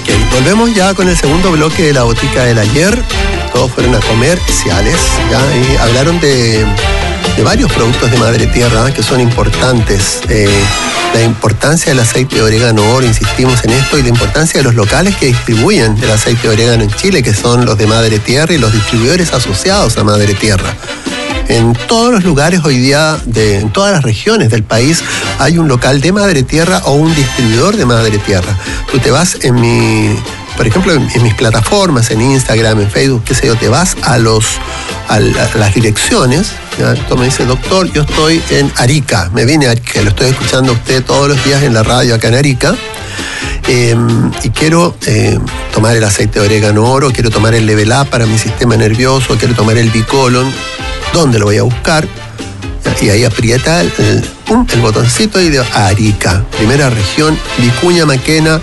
Ok, volvemos ya con el segundo bloque de la botica del ayer. Todos fueron a comerciales, ¿ya? Y hablaron de varios productos de Madre Tierra que son importantes. La importancia del aceite de orégano oro, insistimos en esto, y la importancia de los locales que distribuyen el aceite de orégano en Chile, que son los de Madre Tierra y los distribuidores asociados a Madre Tierra. En todos los lugares hoy día, en todas las regiones del país, hay un local de Madre Tierra o un distribuidor de Madre Tierra. Tú te vas por ejemplo, en mis plataformas, en Instagram, en Facebook, qué sé yo, te vas a las direcciones, ¿ya? Tú me dices, doctor, yo estoy en Arica, me vine a Arica, lo estoy escuchando a usted todos los días en la radio acá en Arica, y quiero tomar el aceite de orégano oro, quiero tomar el Level Up para mi sistema nervioso, quiero tomar el Bicolon. ¿Dónde lo voy a buscar? Y ahí aprieta el botoncito y de Arica, primera región, Vicuña Maquena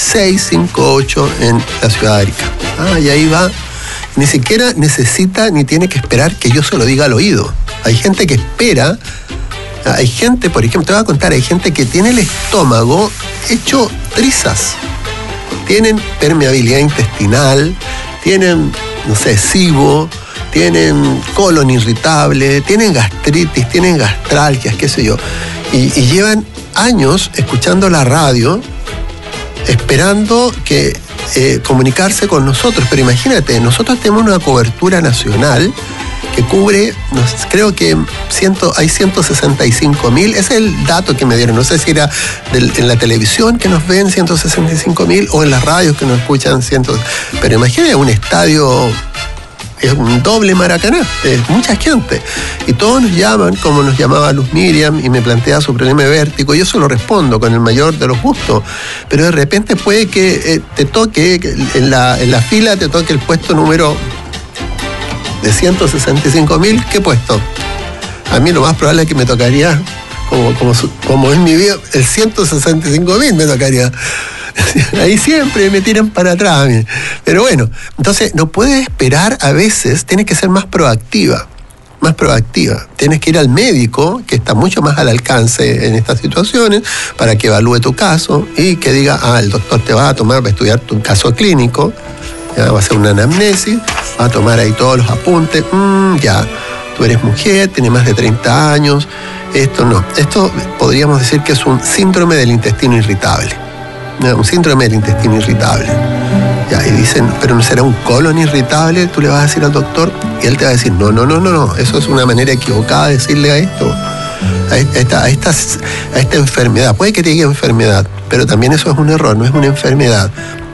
658 en la ciudad de Arica. Y ahí va. Ni siquiera necesita ni tiene que esperar que yo se lo diga al oído. Hay gente que espera. Hay gente, por ejemplo, te voy a contar, hay gente que tiene el estómago hecho trizas. Tienen permeabilidad intestinal, tienen, no sé, SIBO, tienen colon irritable, tienen gastritis, tienen gastralgias, qué sé yo. Y llevan años escuchando la radio, esperando que comunicarse con nosotros. Pero imagínate, nosotros tenemos una cobertura nacional que cubre, creo que hay 165.000, ese es el dato que me dieron, no sé si era en la televisión que nos ven 165.000 o en las radios que nos escuchan pero imagínate un estadio, es un doble Maracaná, es mucha gente. Y todos nos llaman, como nos llamaba Luz Miriam, y me plantea su problema de vértigo. Yo se lo respondo con el mayor de los gustos. Pero de repente puede que te toque, en la fila te toque el puesto número de 165.000. ¿Qué puesto? A mí lo más probable es que me tocaría, como es mi vida, el 165.000 me tocaría. Ahí siempre me tiran para atrás. Pero bueno, entonces no puedes esperar a veces, tienes que ser más proactiva. Tienes que ir al médico, que está mucho más al alcance en estas situaciones, para que evalúe tu caso y que diga, el doctor te va a estudiar tu caso clínico, ya, va a hacer una anamnesis, va a tomar ahí todos los apuntes, ya, tú eres mujer, tienes más de 30 años, esto podríamos decir que es un síndrome del intestino irritable. Un síndrome del intestino irritable. Ya, y dicen, pero no será un colon irritable, tú le vas a decir al doctor y él te va a decir, no, eso es una manera equivocada de decirle a esto, a esta enfermedad. Puede que te diga enfermedad, pero también eso es un error, no es una enfermedad.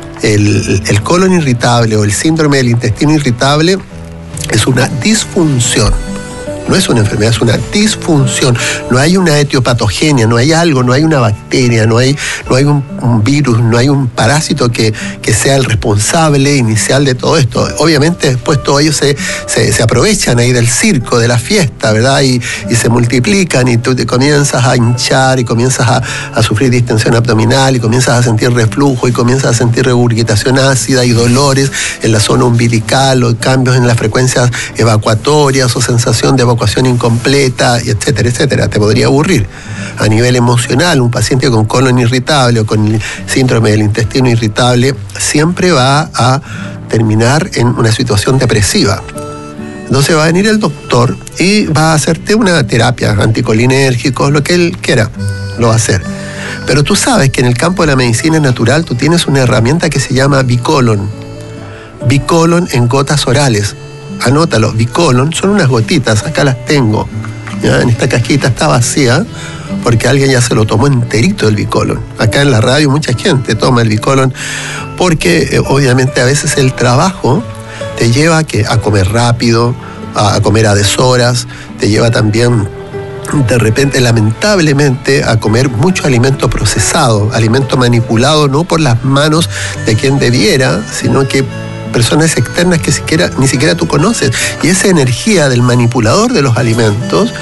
El colon irritable o el síndrome del intestino irritable es una disfunción. No es una enfermedad, es una disfunción. No hay una etiopatogenia, no hay algo, no hay una bacteria, no hay un virus, no hay un parásito que sea el responsable inicial de todo esto. Obviamente después todos ellos se aprovechan ahí del circo, de la fiesta, ¿verdad? Y se multiplican y tú te comienzas a hinchar y comienzas a sufrir distensión abdominal y comienzas a sentir reflujo y comienzas a sentir regurgitación ácida y dolores en la zona umbilical o cambios en las frecuencias evacuatorias o sensación de evacuación incompleta, etcétera, etcétera. Te podría aburrir. A nivel emocional, un paciente con colon irritable o con el síndrome del intestino irritable siempre va a terminar en una situación depresiva. Entonces va a venir el doctor y va a hacerte una terapia, anticolinérgicos, lo que él quiera, lo va a hacer. Pero tú sabes que en el campo de la medicina natural tú tienes una herramienta que se llama Bicolon. Bicolon en gotas orales. Anótalo, Bicolon, son unas gotitas, acá las tengo. ¿Ya? En esta cajita está vacía porque alguien ya se lo tomó enterito el Bicolon. Acá en la radio mucha gente toma el Bicolon porque obviamente a veces el trabajo te lleva a comer rápido, a comer a deshoras, te lleva también de repente, lamentablemente, a comer mucho alimento procesado, alimento manipulado no por las manos de quien debiera, sino que personas externas que ni siquiera tú conoces. Y esa energía del manipulador de los alimentos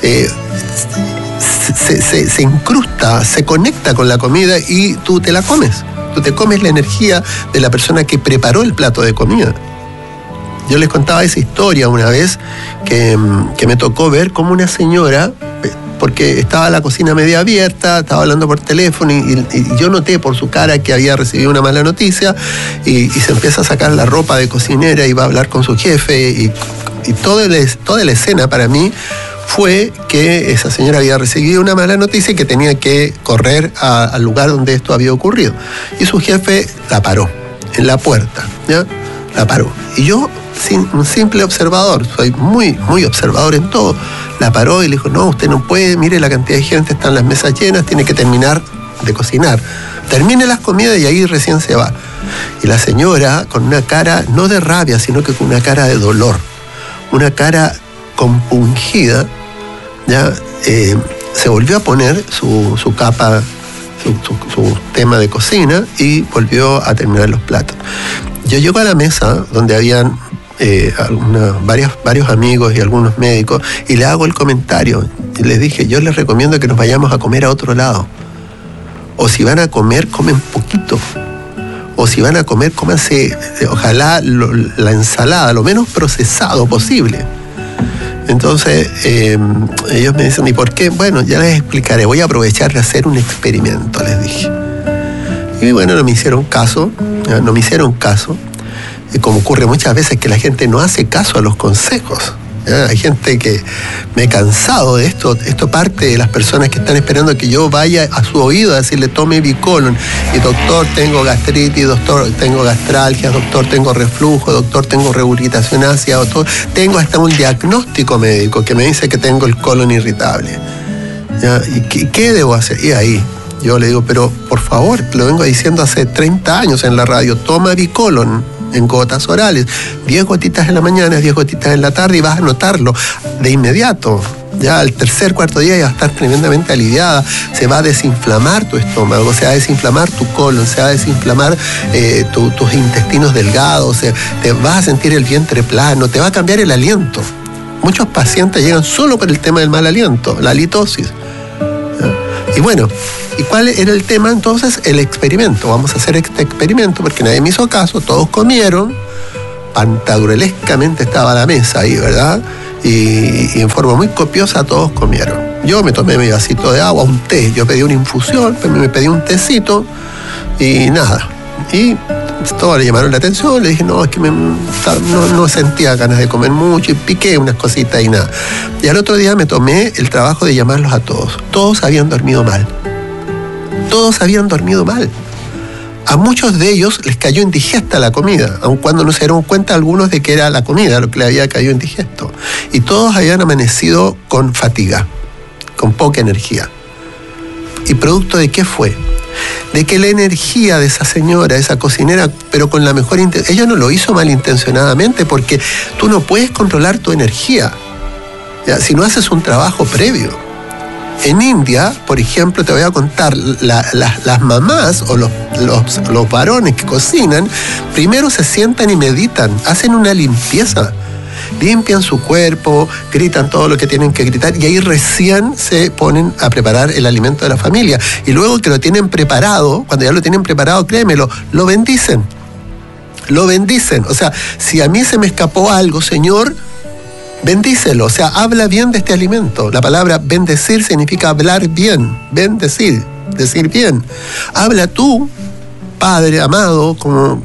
se incrusta, se conecta con la comida y tú te la comes. Tú te comes la energía de la persona que preparó el plato de comida. Yo les contaba esa historia una vez que me tocó ver cómo una señora porque estaba la cocina media abierta, estaba hablando por teléfono y yo noté por su cara que había recibido una mala noticia y se empieza a sacar la ropa de cocinera y va a hablar con su jefe y toda la escena para mí fue que esa señora había recibido una mala noticia y que tenía que correr al lugar donde esto había ocurrido. Y su jefe la paró en la puerta, ¿ya? La paró. Y yo, un simple observador, soy muy, muy observador en todo, la paró y le dijo, no, usted no puede, mire la cantidad de gente, están las mesas llenas, tiene que terminar de cocinar. Termine las comidas y ahí recién se va. Y la señora, con una cara, no de rabia, sino que con una cara de dolor, una cara compungida, ya se volvió a poner su capa, su tema de cocina y volvió a terminar los platos. Yo llego a la mesa donde habían varios amigos y algunos médicos y le hago el comentario y les dije, yo les recomiendo que nos vayamos a comer a otro lado, o si van a comer, comen poquito, o si van a comer, cómanse ojalá la ensalada lo menos procesado posible. Entonces ellos me dicen, ¿y por qué? Bueno, ya les explicaré, voy a aprovechar de hacer un experimento, les dije. Y bueno, no me hicieron caso. Como ocurre muchas veces que la gente no hace caso a los consejos. ¿Ya? Hay gente que me he cansado de esto. Esto parte de las personas que están esperando que yo vaya a su oído a decirle tome Bicolon. Y doctor, tengo gastritis, doctor, tengo gastralgia, doctor, tengo reflujo, doctor, tengo regurgitación ácida, doctor, tengo hasta un diagnóstico médico que me dice que tengo el colon irritable. ¿Ya? ¿Y qué debo hacer? Y ahí yo le digo, pero por favor, lo vengo diciendo hace 30 años en la radio, toma Bicolon en gotas orales, 10 gotitas en la mañana, 10 gotitas en la tarde y vas a notarlo de inmediato. Ya al tercer, cuarto día ya vas a estar tremendamente aliviada, se va a desinflamar tu estómago, se va a desinflamar tu colon, se va a desinflamar tus intestinos delgados, te vas a sentir el vientre plano, te va a cambiar el aliento. Muchos pacientes llegan solo por el tema del mal aliento, la halitosis. Y bueno, ¿y cuál era el tema entonces? El experimento. Vamos a hacer este experimento porque nadie me hizo caso, todos comieron, pantagruelescamente estaba la mesa ahí, ¿verdad? Y en forma muy copiosa todos comieron. Yo me tomé mi vasito de agua, un té, yo pedí una infusión, me pedí un tecito y nada. Y todos le llamaron la atención, le dije, no, es que no sentía ganas de comer mucho y piqué unas cositas y nada. Y al otro día me tomé el trabajo de llamarlos a todos. Todos habían dormido mal. Todos habían dormido mal. A muchos de ellos les cayó indigesta la comida, aun cuando no se dieron cuenta algunos de que era la comida lo que le había caído indigesto. Y todos habían amanecido con fatiga, con poca energía. ¿Y producto de qué fue? De que la energía de esa señora, esa cocinera, pero con la mejor intención, ella no lo hizo malintencionadamente, porque tú no puedes controlar tu energía, ¿ya? Si no haces un trabajo previo. En India, por ejemplo, te voy a contar, las mamás o los varones que cocinan, primero se sientan y meditan, hacen una limpieza. Limpian su cuerpo, gritan todo lo que tienen que gritar y ahí recién se ponen a preparar el alimento de la familia. Y luego que lo tienen preparado, cuando ya lo tienen preparado, créemelo, lo bendicen. Lo bendicen. O sea, si a mí se me escapó algo, Señor, bendícelo. O sea, habla bien de este alimento. La palabra bendecir significa hablar bien. Bendecir, decir bien. Habla tú, Padre amado, como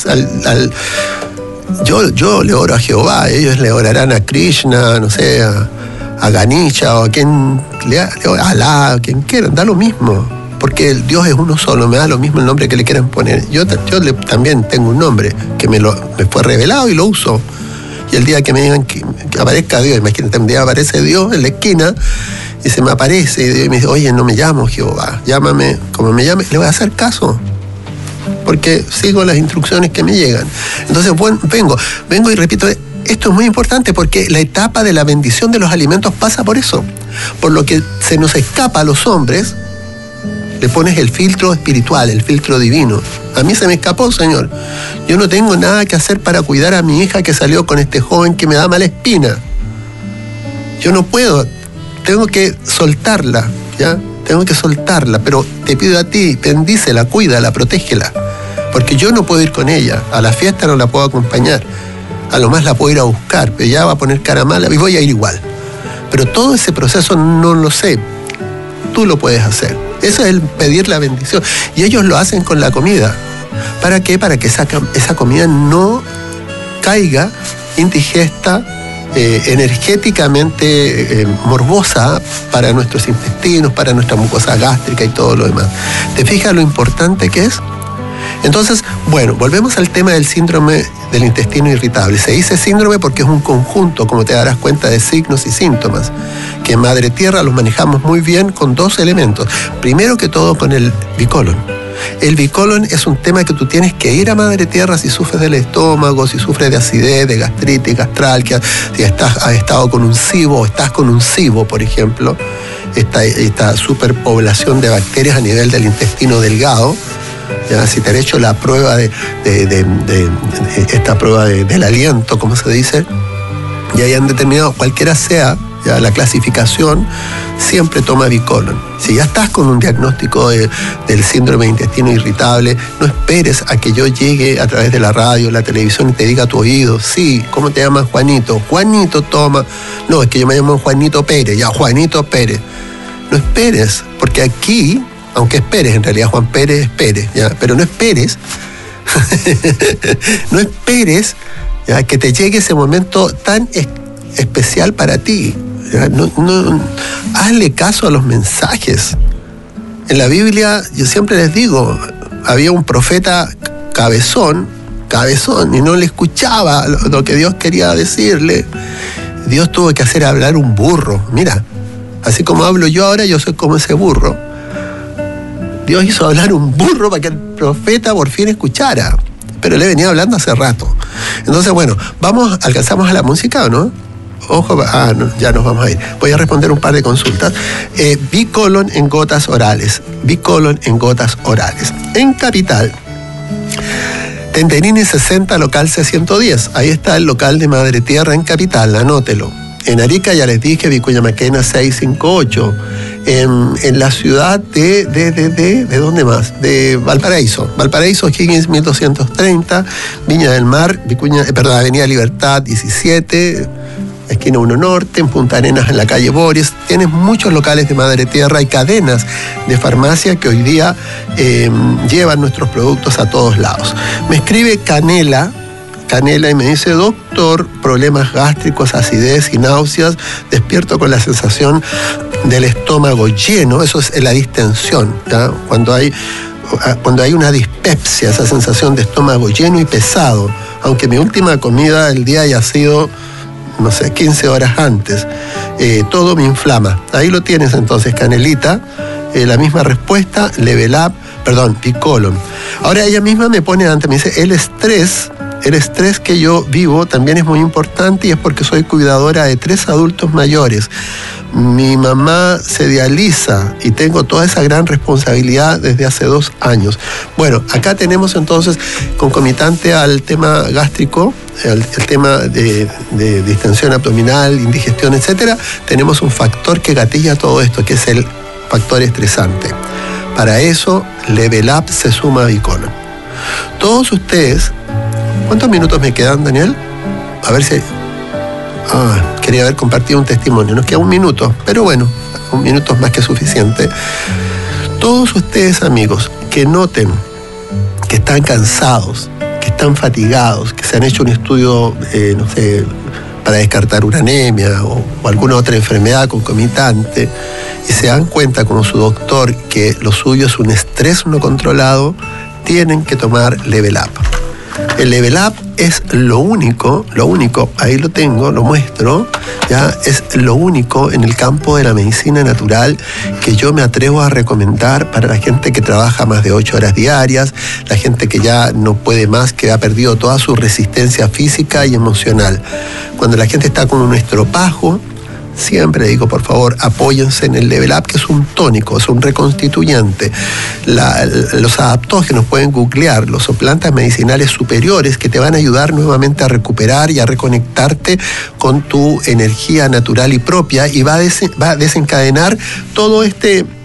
Yo le oro a Jehová, ellos le orarán a Krishna, no sé, a Ganesha o a quien a Alá, a quien quieran, da lo mismo, porque el Dios es uno solo, me da lo mismo el nombre que le quieran poner. Yo también tengo un nombre que me fue revelado y lo uso. Y el día que me digan que aparezca Dios, imagínate, un día aparece Dios en la esquina y se me aparece y me dice, oye, no me llamo Jehová, llámame como me llame, le voy a hacer caso. Porque sigo las instrucciones que me llegan. Entonces, bueno, vengo y repito, esto es muy importante porque la etapa de la bendición de los alimentos pasa por eso. Por lo que se nos escapa a los hombres, le pones el filtro espiritual, el filtro divino. A mí se me escapó, Señor. Yo no tengo nada que hacer para cuidar a mi hija que salió con este joven que me da mala espina. Yo no puedo, tengo que soltarla, ¿ya? Tengo que soltarla, pero te pido a ti, bendícela, cuídala, protégela. Porque yo no puedo ir con ella, a la fiesta no la puedo acompañar, a lo más la puedo ir a buscar, pero ya va a poner cara mala y voy a ir igual. Pero todo ese proceso no lo sé. Tú lo puedes hacer. Eso es el pedir la bendición. Y ellos lo hacen con la comida. ¿Para qué? Para que esa comida no caiga indigesta, energéticamente morbosa para nuestros intestinos, para nuestra mucosa gástrica y todo lo demás. ¿Te fijas lo importante que es? Entonces, bueno, volvemos al tema del síndrome del intestino irritable. Se dice síndrome porque es un conjunto, como te darás cuenta, de signos y síntomas, que en Madre Tierra los manejamos muy bien con dos elementos. Primero que todo con el bicolon. El bicolon es un tema que tú tienes que ir a Madre Tierra si sufres del estómago, si sufres de acidez, de gastritis, gastralgia, si has estado con un SIBO o estás con un SIBO, por ejemplo, esta superpoblación de bacterias a nivel del intestino delgado. Ya, si te han hecho la prueba esta prueba del aliento, como se dice, y hayan determinado, cualquiera sea ya la clasificación, siempre toma bicolon. Si ya estás con un diagnóstico del síndrome de intestino irritable, no esperes a que yo llegue a través de la radio, la televisión y te diga a tu oído, sí, ¿cómo te llamas? Juanito. Juanito toma. No, es que yo me llamo Juanito Pérez. Ya, Juanito Pérez. No esperes, porque aquí, aunque esperes, en realidad Juan Pérez es Pérez, ¿ya? Pero no esperes, no esperes, ¿ya?, que te llegue ese momento tan especial para ti. ¿Ya? No, hazle caso a los mensajes. En la Biblia, yo siempre les digo, había un profeta cabezón, y no le escuchaba lo que Dios quería decirle. Dios tuvo que hacer hablar un burro. Mira, así como hablo yo ahora, yo soy como ese burro. Dios hizo hablar un burro para que el profeta por fin escuchara. Pero le venía hablando hace rato. Entonces, bueno, ¿alcanzamos a la música o no? Ojo, no, ya nos vamos a ir. Voy a responder un par de consultas. Bicolon en gotas orales. Bicolon en gotas orales. En Capital, Tentenini 60, local C110. Ahí está el local de Madre Tierra en Capital, anótelo. En Arica, ya les dije, Vicuña Maquena 658. En la ciudad ¿de dónde más? De Valparaíso. Valparaíso, Higgins 1230, Viña del Mar, Avenida Libertad 17, esquina 1 Norte, en Punta Arenas, en la calle Boris. Tienes muchos locales de Madre Tierra y cadenas de farmacia que hoy día llevan nuestros productos a todos lados. Me escribe Canela y me dice, doctor, problemas gástricos, acidez y náuseas, despierto con la sensación del estómago lleno, eso es la distensión, ¿ya? Cuando hay una dispepsia, esa sensación de estómago lleno y pesado, aunque mi última comida del día haya sido, 15 horas antes, todo me inflama. Ahí lo tienes entonces, Canelita, la misma respuesta, bicolon. Ahora ella misma me pone antes, me dice, el estrés que yo vivo también es muy importante y es porque soy cuidadora de 3 adultos mayores. Mi mamá se dializa y tengo toda esa gran responsabilidad desde hace 2 años. Bueno, acá tenemos entonces, concomitante al tema gástrico, el tema de distensión abdominal, indigestión, etcétera, tenemos un factor que gatilla todo esto, que es el factor estresante. Para eso, Level Up se suma a bicolon. Todos ustedes, ¿cuántos minutos me quedan, Daniel? A ver si... quería haber compartido un testimonio. Nos queda 1 minuto, pero bueno, 1 minuto es más que suficiente. Todos ustedes, amigos, que noten que están cansados, que están fatigados, que se han hecho un estudio, para descartar una anemia o alguna otra enfermedad concomitante, y se dan cuenta como su doctor que lo suyo es un estrés no controlado, tienen que tomar Level Up. El Level Up es lo único, ahí lo tengo, lo muestro, ya es lo único en el campo de la medicina natural que yo me atrevo a recomendar para la gente que trabaja más de 8 horas diarias, la gente que ya no puede más, que ha perdido toda su resistencia física y emocional. Cuando la gente está con un estropajo, siempre digo, por favor, apóyense en el Level Up, que es un tónico, es un reconstituyente. Los adaptógenos, pueden googlearlos, son plantas medicinales superiores que te van a ayudar nuevamente a recuperar y a reconectarte con tu energía natural y propia, y va a desencadenar todo este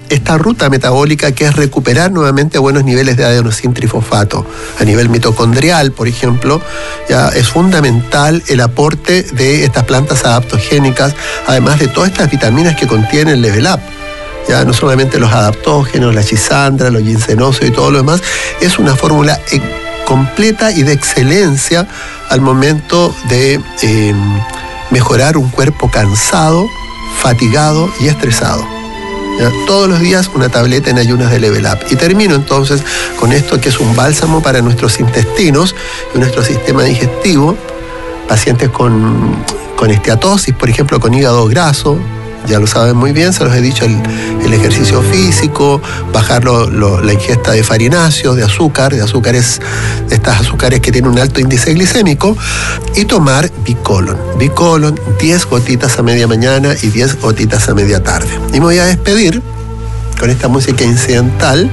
esta ruta metabólica que es recuperar nuevamente buenos niveles de adenosintrifosfato. A nivel mitocondrial, por ejemplo, ya es fundamental el aporte de estas plantas adaptogénicas, además de todas estas vitaminas que contiene el Level Up. Ya no solamente los adaptógenos, la chisandra, los ginsenosio y todo lo demás, es una fórmula completa y de excelencia al momento de mejorar un cuerpo cansado, fatigado y estresado. ¿Ya? Todos los días una tableta en ayunas de Level Up. Y termino entonces con esto que es un bálsamo para nuestros intestinos y nuestro sistema digestivo. Pacientes con esteatosis, por ejemplo, con hígado graso, ya lo saben muy bien, se los he dicho, el ejercicio físico, bajar la ingesta de farináceos, de azúcares, estas azúcares que tienen un alto índice glicémico, y tomar Bicolon. Bicolon, 10 gotitas a media mañana y 10 gotitas a media tarde. Y me voy a despedir con esta música incidental.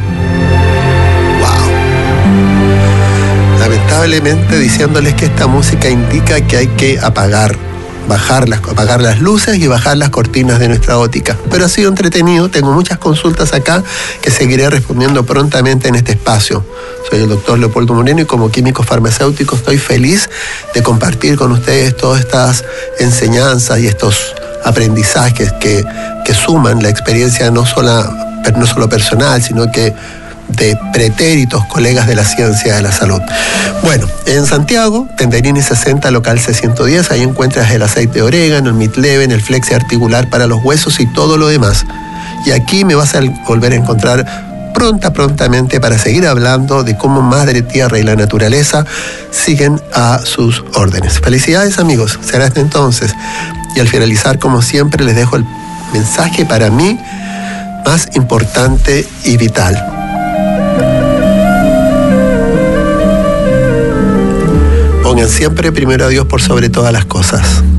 ¡Wow! Lamentablemente diciéndoles que esta música indica que hay que apagar las luces y bajar las cortinas de nuestra óptica. Pero ha sido entretenido, tengo muchas consultas acá que seguiré respondiendo prontamente en este espacio. Soy el doctor Leopoldo Moreno y como químico farmacéutico estoy feliz de compartir con ustedes todas estas enseñanzas y estos aprendizajes que suman la experiencia no solo personal, sino que de pretéritos colegas de la ciencia de la salud. Bueno, en Santiago, Tenderini 60, local C110, ahí encuentras el aceite de orégano, el Midleven, el flexi articular para los huesos y todo lo demás. Y aquí me vas a volver a encontrar prontamente para seguir hablando de cómo Madre Tierra y la naturaleza siguen a sus órdenes. Felicidades, amigos, será hasta entonces. Y al finalizar, como siempre, les dejo el mensaje para mí más importante y vital. Pongan siempre primero a Dios por sobre todas las cosas.